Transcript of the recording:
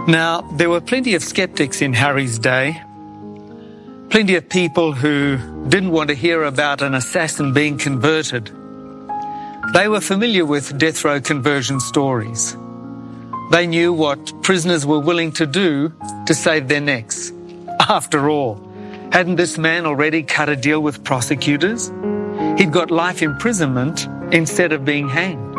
Now, there were plenty of skeptics in Harry's day, plenty of people who didn't want to hear about an assassin being converted. They were familiar with death row conversion stories. They knew what prisoners were willing to do to save their necks. After all, hadn't this man already cut a deal with prosecutors? He'd got life imprisonment instead of being hanged.